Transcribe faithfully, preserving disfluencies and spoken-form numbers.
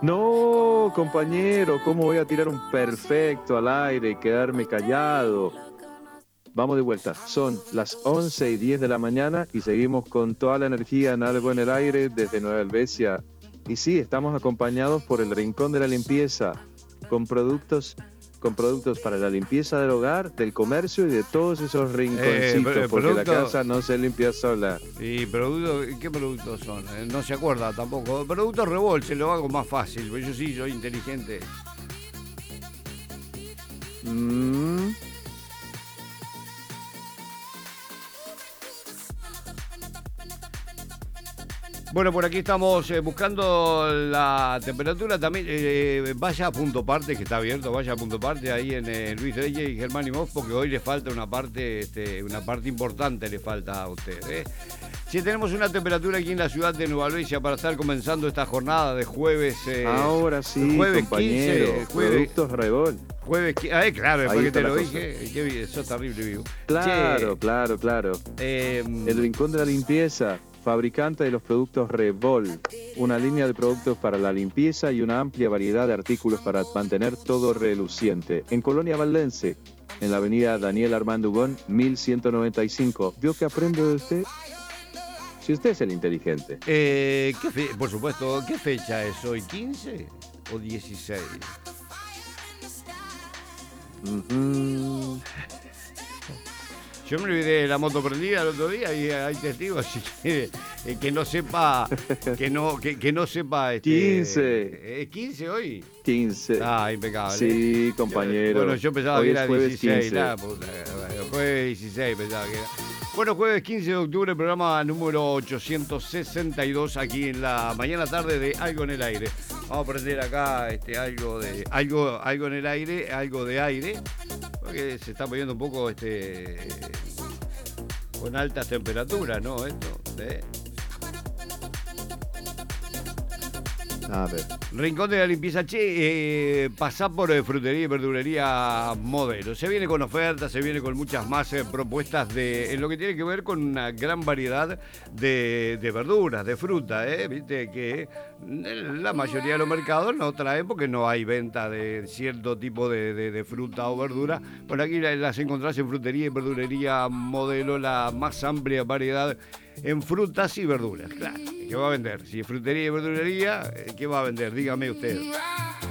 No, compañero, ¿cómo voy a tirar un perfecto al aire y quedarme callado? Vamos de vuelta, son las once y diez de la mañana y seguimos con toda la energía en Algo en el Aire desde Nueva Helvecia. Y sí, estamos acompañados por el Rincón de la Limpieza, con productos, con productos para la limpieza del hogar, del comercio y de todos esos Eh, rinconcitos, pero- porque la producto- casa no se limpia sola. ¿Y productos, qué productos son? Eh, no se acuerda tampoco. Productos Revol, se lo hago más fácil, porque yo sí soy inteligente. Mm. Bueno, por aquí estamos eh, buscando la temperatura también. Eh, vaya a punto parte, que está abierto, vaya a punto parte ahí en eh, Luis Reyes y Germán Imhoff, porque hoy le falta una parte, este, una parte importante le falta a usted. ¿eh? Si tenemos una temperatura aquí en la ciudad de Nueva Helvecia para estar comenzando esta jornada de jueves. Eh, Ahora sí, jueves compañero, quince, jueves, productos Revol. jueves quince, ah, claro, después Ahí que está te la lo cosa. dije, qué bien, sos terrible, vivo. Claro, Che, claro, claro. eh, El Rincón de la Limpieza, fabricante de los productos Revol, una línea de productos para la limpieza y una amplia variedad de artículos para mantener todo reluciente. En Colonia Valdense, en la avenida Daniel Armando Ugón, mil ciento noventa y cinco. ¿Vio que aprendo de usted? Si usted es el inteligente. eh, ¿qué fe- por supuesto, ¿qué fecha es hoy? ¿quince o dieciséis? Ujú. Yo me olvidé de la moto prendida el otro día y hay testigos así que, eh, que no sepa, que no, que, que no sepa este, quince. ¿Es quince hoy? quince. Ah, impecable. Sí, compañero. Bueno, yo pensaba Hoy que es era jueves dieciséis, quince. la puta, bueno, jueves dieciséis pensaba que era. Bueno, jueves quince de octubre, programa número ochocientos sesenta y dos aquí en la mañana tarde de Algo en el Aire. Vamos a prender acá este, algo de algo, algo en el aire, algo de aire, porque se está poniendo un poco este con altas temperaturas, ¿no? Esto, ¿eh? A ver. Rincón de la Limpieza, che, eh, pasá por eh, frutería y verdulería Modelo. Se viene con ofertas, se viene con muchas más eh, propuestas de, en lo que tiene que ver con una gran variedad de, de verduras, de fruta, ¿eh? Viste que la mayoría de los mercados no traen porque no hay venta de cierto tipo de, de, de fruta o verdura. Por aquí las encontrás en frutería y verdulería Modelo, la más amplia variedad en frutas y verduras. Claro, ¿qué va a vender? Si es frutería y verdulería, ¿qué va a vender? Dígame usted.